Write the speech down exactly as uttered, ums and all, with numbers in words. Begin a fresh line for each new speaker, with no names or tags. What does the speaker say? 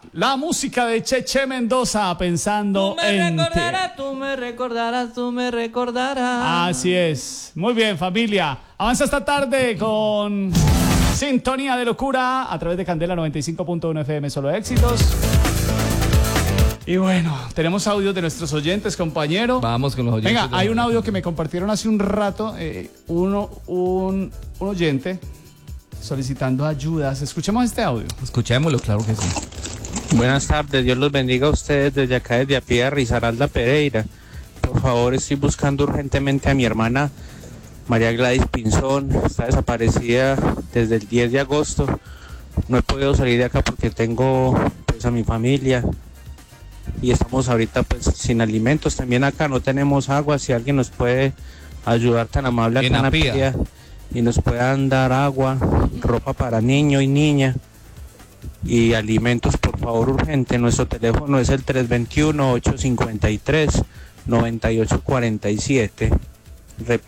La música de Cheche Mendoza, pensando
Tú me
en ti.
recordarás, tú me recordarás, tú me recordarás.
Así es. Muy bien, familia. Avanza esta tarde con Sintonía de Locura a través de Candela noventa y cinco punto uno F M, solo éxitos. Y bueno, tenemos audios de nuestros oyentes, compañero.
Vamos con los oyentes.
Venga, hay un audio que me compartieron hace un rato, eh, uno, un, un oyente solicitando ayudas. Escuchemos este audio.
Escuchémoslo, claro que sí.
Buenas tardes, Dios los bendiga a ustedes desde acá, desde Apia, Risaralda, Pereira. Por favor, estoy buscando urgentemente a mi hermana María Gladys Pinzón. Está desaparecida desde el diez de agosto. No he podido salir de acá porque tengo pues a mi familia y estamos ahorita pues sin alimentos. También acá no tenemos agua. Si alguien nos puede ayudar, tan amable acá en Apia, y nos puedan dar agua, ropa para niño y niña y alimentos, por favor, urgente. Nuestro teléfono es el tres dos uno, ocho cinco tres, nueve ocho cuatro siete. Repito.